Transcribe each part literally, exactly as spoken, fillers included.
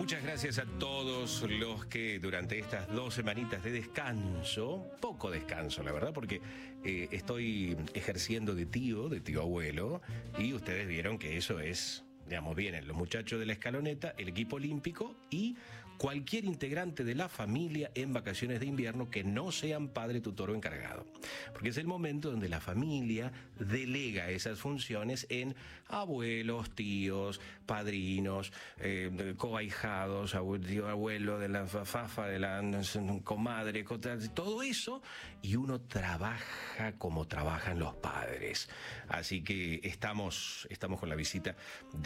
Muchas gracias a todos los que durante estas dos semanitas de descanso, poco descanso la verdad, porque eh, estoy ejerciendo de tío, de tío abuelo, y ustedes vieron que eso es, digamos, vienen los muchachos de la escaloneta, el equipo olímpico y cualquier integrante de la familia en vacaciones de invierno que no sean padre, tutor o encargado. Porque es el momento donde la familia delega esas funciones en abuelos, tíos, padrinos, eh, coahijados, abuelo, abuelo de la fafa, de la comadre, todo eso, y uno trabaja como trabajan los padres. Así que estamos, estamos con la visita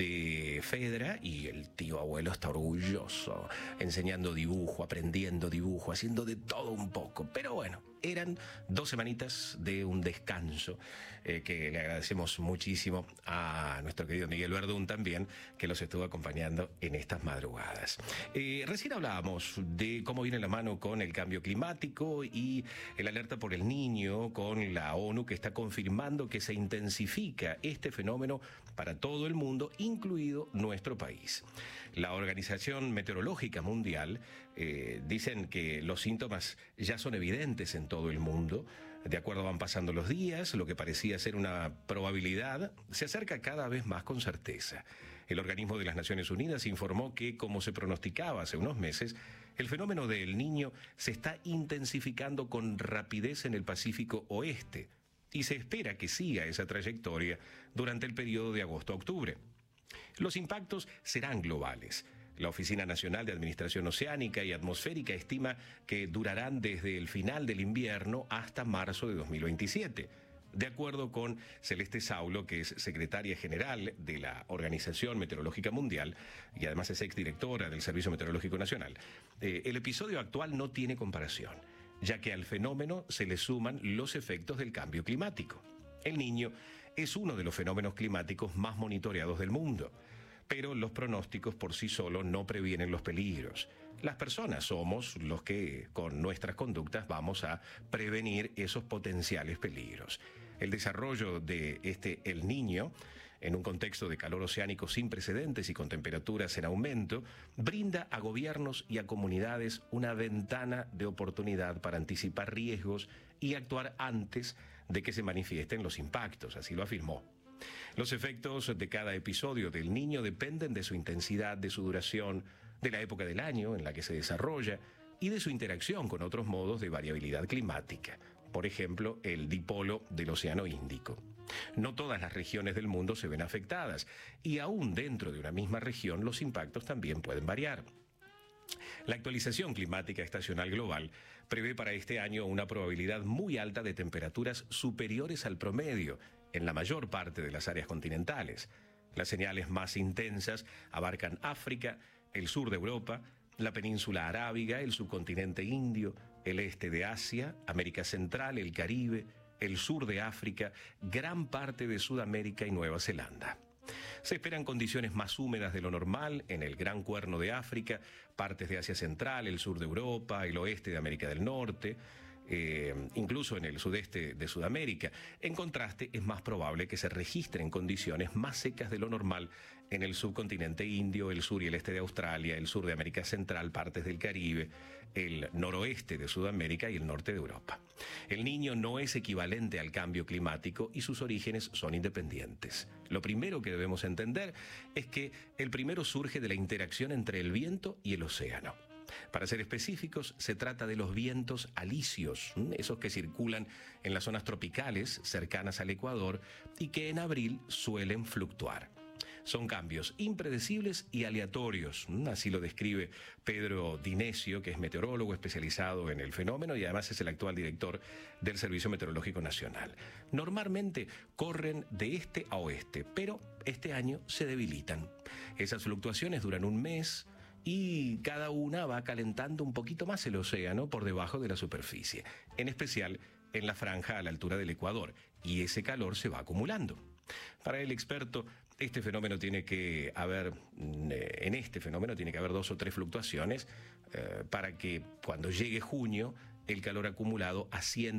de Fedra y el tío abuelo está orgulloso, enseñando dibujo, aprendiendo dibujo, haciendo de todo un poco. Pero bueno, eran dos semanitas de un descanso eh, que le agradecemos muchísimo a nuestro querido Miguel Verdún también, que los estuvo acompañando en estas madrugadas. Eh, recién hablábamos de cómo viene la mano con el cambio climático y el alerta por el niño con la ONU, que está confirmando que se intensifica este fenómeno para todo el mundo, incluido nuestro país. La Organización Meteorológica Mundial eh, dicen que los síntomas ya son evidentes en todo el mundo. De acuerdo van pasando los días, lo que parecía ser una probabilidad se acerca cada vez más con certeza. El organismo de las Naciones Unidas informó que, como se pronosticaba hace unos meses, el fenómeno del Niño se está intensificando con rapidez en el Pacífico Oeste y se espera que siga esa trayectoria durante el periodo de agosto a octubre. Los impactos serán globales. La Oficina Nacional de Administración Oceánica y Atmosférica estima que durarán desde el final del invierno hasta marzo de dos mil veintisiete. De acuerdo con Celeste Saulo, que es secretaria general de la Organización Meteorológica Mundial y además es exdirectora del Servicio Meteorológico Nacional, eh, el episodio actual no tiene comparación, ya que al fenómeno se le suman los efectos del cambio climático. El Niño es uno de los fenómenos climáticos más monitoreados del mundo, pero los pronósticos por sí solos no previenen los peligros. Las personas somos los que, con nuestras conductas, vamos a prevenir esos potenciales peligros. El desarrollo de este El Niño, en un contexto de calor oceánico sin precedentes y con temperaturas en aumento, brinda a gobiernos y a comunidades una ventana de oportunidad para anticipar riesgos y actuar antes de que se manifiesten los impactos, así lo afirmó. Los efectos de cada episodio del Niño dependen de su intensidad, de su duración, de la época del año en la que se desarrolla y de su interacción con otros modos de variabilidad climática, por ejemplo, el dipolo del Océano Índico. No todas las regiones del mundo se ven afectadas y aún dentro de una misma región los impactos también pueden variar. La actualización climática estacional global prevé para este año una probabilidad muy alta de temperaturas superiores al promedio en la mayor parte de las áreas continentales. Las señales más intensas abarcan África, el sur de Europa, la península arábiga, el subcontinente indio, el este de Asia, América Central, el Caribe, el sur de África, gran parte de Sudamérica y Nueva Zelanda. Se esperan condiciones más húmedas de lo normal en el Gran Cuerno de África, partes de Asia Central, el sur de Europa, el oeste de América del Norte, eh, incluso en el sudeste de Sudamérica. En contraste, es más probable que se registren condiciones más secas de lo normal en el subcontinente indio, el sur y el este de Australia, el sur de América Central, partes del Caribe, el noroeste de Sudamérica y el norte de Europa. El Niño no es equivalente al cambio climático y sus orígenes son independientes. Lo primero que debemos entender es que el primero surge de la interacción entre el viento y el océano. Para ser específicos, se trata de los vientos alisios, esos que circulan en las zonas tropicales cercanas al Ecuador y que en abril suelen fluctuar. Son cambios impredecibles y aleatorios, así lo describe Pedro Dinesio, que es meteorólogo especializado en el fenómeno y además es el actual director del Servicio Meteorológico Nacional. Normalmente corren de este a oeste, pero este año se debilitan. Esas fluctuaciones duran un mes y cada una va calentando un poquito más el océano por debajo de la superficie, en especial en la franja a la altura del Ecuador, y ese calor se va acumulando. Para el experto, este fenómeno tiene que haber, en este fenómeno tiene que haber dos o tres fluctuaciones eh, para que cuando llegue junio el calor acumulado ascienda